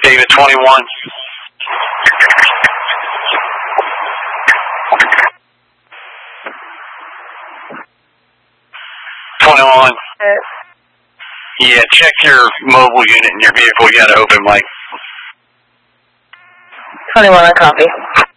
David 21. Yeah, check your mobile unit in your vehicle. You got an open mic. 21, I copy.